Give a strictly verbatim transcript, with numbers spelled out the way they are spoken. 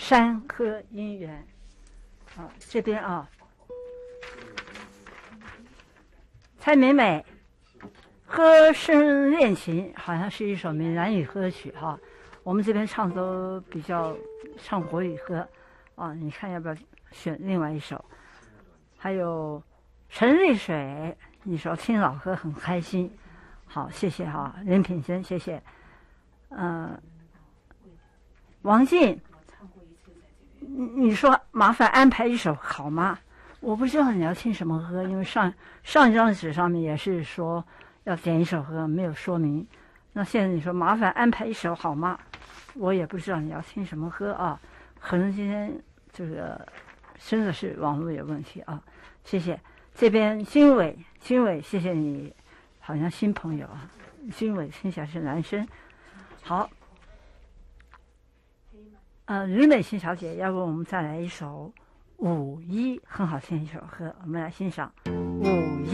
山河姻缘。啊，这边啊，蔡美美，歌声练琴，好像是一首闽南语歌曲哈。我们这边唱都比较唱国语歌，啊，你看要不要选另外一首？还有陈丽水，你说听老歌很开心，好，谢谢哈，任品珍，谢谢。嗯、呃，王静，你你说麻烦安排一首好吗？我不知道你要听什么歌，因为上上一张纸上面也是说要点一首歌，没有说明。那现在你说麻烦安排一首好吗？我也不知道你要听什么歌啊，可能今天这个真的是网络有问题啊。谢谢这边军伟，军伟，谢谢你，好像新朋友啊。军伟听起来是男生。好，呃，吕美琴小姐，要不我们再来一首《五一》，很好听一首歌，我们来欣赏《五一》。